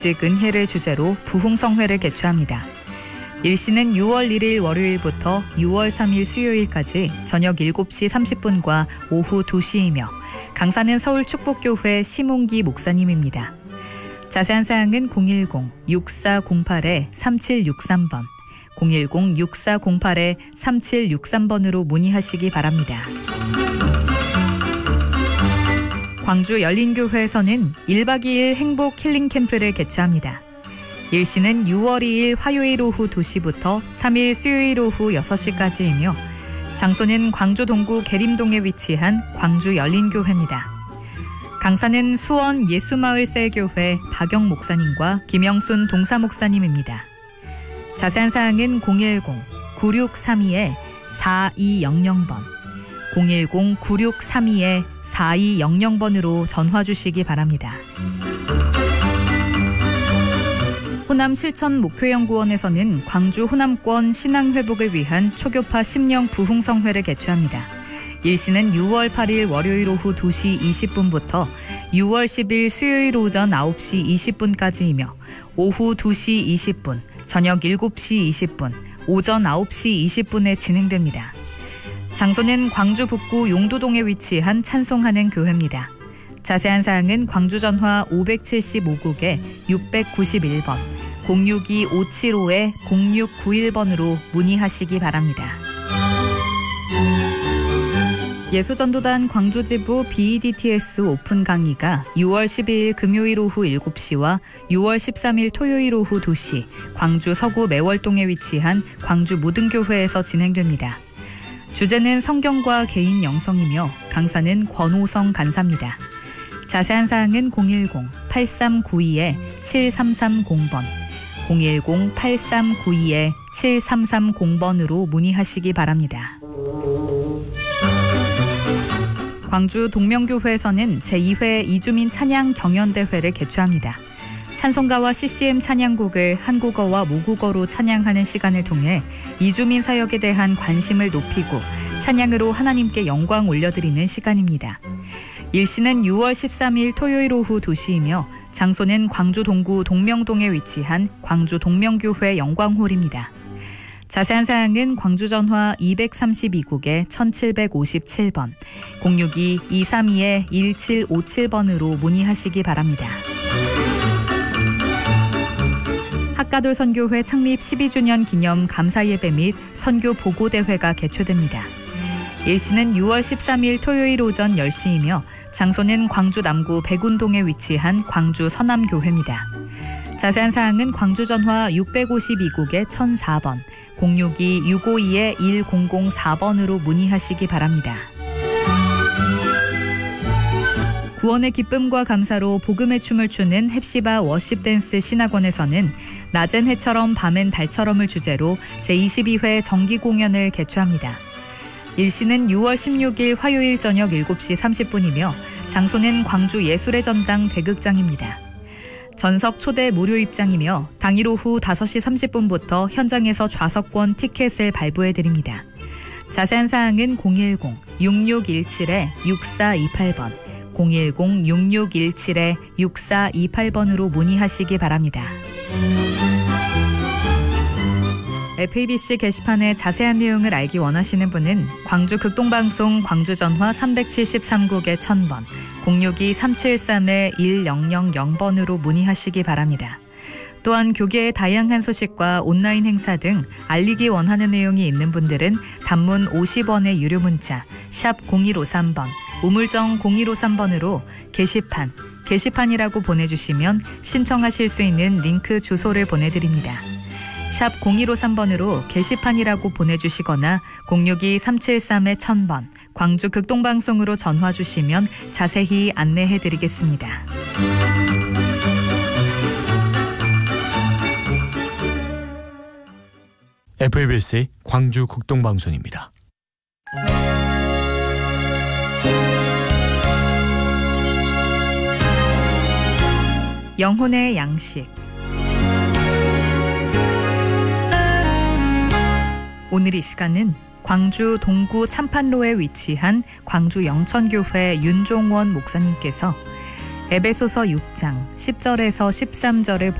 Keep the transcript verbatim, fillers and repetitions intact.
즉 은혜를 주제로 부흥성회를 개최합니다. 일시는 유월 일일 월요일부터 유월 삼일 수요일까지 저녁 일곱 시 삼십 분과 오후 두 시이며 강사는 서울축복교회 심웅기 목사님입니다. 자세한 사항은 공일공 육사공팔 삼칠육삼 번, 공일공 육사공팔 삼칠육삼 번으로 문의하시기 바랍니다. 광주 열린교회에서는 일박 이일 행복 힐링 캠프를 개최합니다. 일시는 유월 이일 화요일 오후 두 시부터 삼일 수요일 오후 여섯 시까지이며 장소는 광주 동구 계림동에 위치한 광주 열린교회입니다. 강사는 수원 예수마을셀교회 박영 목사님과 김영순 동사 목사님입니다. 자세한 사항은 공일공 구육삼이 사이영영 번, 공일공 구육삼이 사이영영 번으로 전화 주시기 바랍니다. 호남 실천 목표연구원에서는 광주 호남권 신앙회복을 위한 초교파 십 년 부흥성회를 개최합니다. 일시는 유월 팔일 월요일 오후 두 시 이십 분부터 유월 십일 수요일 오전 아홉 시 이십 분까지이며 오후 두 시 이십 분, 저녁 일곱 시 이십 분, 오전 아홉 시 이십 분에 진행됩니다. 장소는 광주 북구 용도동에 위치한 찬송하는 교회입니다. 자세한 사항은 광주 전화 오백칠십오 국에 육백구십일 번, 공육이 오칠오 공육구일 번으로 문의하시기 바랍니다. 예수전도단 광주지부 비이디티에스 오픈 강의가 유월 십이일 금요일 오후 일곱 시와 유월 십삼일 토요일 오후 두 시 광주 서구 매월동에 위치한 광주 무등교회에서 진행됩니다. 주제는 성경과 개인 영성이며 강사는 권호성 간사입니다. 자세한 사항은 공일공 팔삼구이 칠삼삼공 번, 공일공 팔삼구이 칠삼삼공 번으로 문의하시기 바랍니다. 광주 동명교회에서는 제이 회 이주민 찬양 경연대회를 개최합니다. 찬송가와 씨씨엠 찬양곡을 한국어와 모국어로 찬양하는 시간을 통해 이주민 사역에 대한 관심을 높이고 찬양으로 하나님께 영광 올려드리는 시간입니다. 일시는 유월 십삼일 토요일 오후 두 시이며 장소는 광주 동구 동명동에 위치한 광주 동명교회 영광홀입니다. 자세한 사항은 광주 전화 이백삼십이 국에 천칠백오십칠 번, 공육이 이삼이 일칠오칠 번으로 문의하시기 바랍니다. 학가돌 선교회 창립 십이 주년 기념 감사예배 및 선교 보고대회가 개최됩니다. 일시는 유월 십삼일 토요일 오전 열 시이며 장소는 광주 남구 백운동에 위치한 광주 서남교회입니다. 자세한 사항은 광주 전화 육백오십이 국에 천사 번, 공육이 육오이 일공공사 번으로 문의하시기 바랍니다. 구원의 기쁨과 감사로 복음의 춤을 추는 헵시바 워십댄스 신학원에서는 낮엔 해처럼 밤엔 달처럼을 주제로 제이십이 회 정기 공연을 개최합니다. 일시는 유월 십육일 화요일 저녁 일곱 시 삼십 분이며 장소는 광주 예술의 전당 대극장입니다. 전석 초대 무료 입장이며 당일 오후 다섯 시 삼십 분부터 현장에서 좌석권 티켓을 발부해드립니다. 자세한 사항은 공일공 육육일칠 육사이팔 번, 공일공 육육일칠 육사이팔 번으로 문의하시기 바랍니다. 에프이비씨 게시판의 자세한 내용을 알기 원하시는 분은 광주 극동방송 광주 전화 삼백칠십삼 국에 천 번, 공육이 삼칠삼 일공공 번으로 문의하시기 바랍니다. 또한 교계의 다양한 소식과 온라인 행사 등 알리기 원하는 내용이 있는 분들은 단문 오십 원의 유료 문자 샵 공일오삼 번, 우물정 공일오삼 번으로 게시판, 게시판이라고 보내주시면 신청하실 수 있는 링크 주소를 보내드립니다. 샵 공일오삼 번으로 게시판이라고 보내주시거나 공육이 삼칠삼 천 번, 광주 극동방송으로 전화 주시면 자세히 안내해드리겠습니다. 에프이비씨 광주 극동방송입니다. 영혼의 양식. 오늘 이 시간은 광주 동구 참판로에 위치한 광주 영천교회 윤종원 목사님께서 에베소서 육 장 십 절에서 십삼 절을